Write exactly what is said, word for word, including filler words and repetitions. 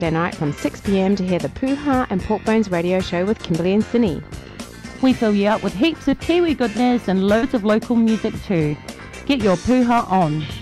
Thursday night from six p m to hear the Pooha and Pork Bones radio show with Kimberly and Cindy. We fill you up with heaps of Kiwi goodness and loads of local music too. Get your Pooha on.